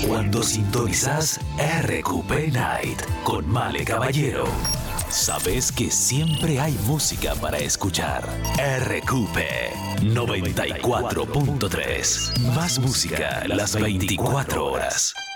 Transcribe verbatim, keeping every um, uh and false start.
Cuando sintonizás R Q P Night con Male Caballero, sabes que siempre hay música para escuchar. R Q P noventa y cuatro punto tres. Más música las veinticuatro horas.